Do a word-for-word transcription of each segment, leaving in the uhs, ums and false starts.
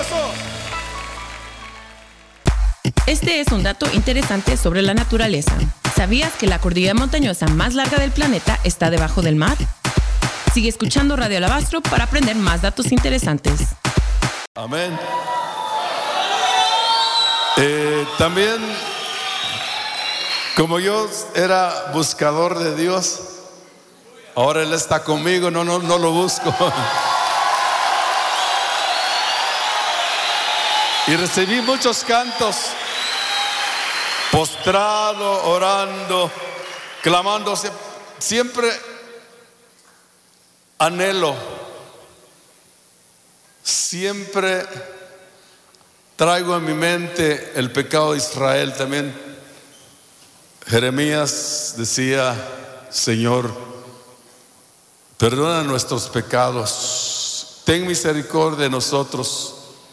aplauso. Este es un dato interesante sobre la naturaleza. ¿Sabías que la cordillera montañosa más larga del planeta está debajo del mar? Sigue escuchando Radio Alabastro para aprender más datos interesantes. Amén. Eh, también, como yo era buscador de Dios, ahora Él está conmigo, no, no, no lo busco. Y recibí muchos cantos, postrado, orando, clamando. Siempre anhelo, siempre traigo en mi mente el pecado de Israel también. Jeremías decía: Señor, perdona nuestros pecados, ten misericordia de nosotros,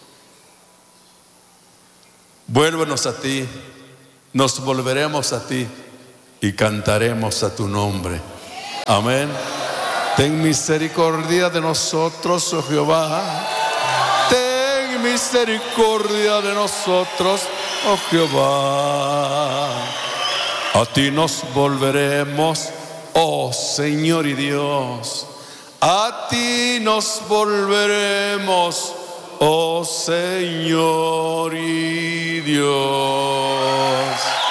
vuélvenos a ti, nos volveremos a ti y cantaremos a tu nombre. Amén. Ten misericordia de nosotros, oh Jehová. Ten misericordia de nosotros, oh Jehová. A ti nos volveremos, oh Señor y Dios. A ti nos volveremos, oh Señor y Dios.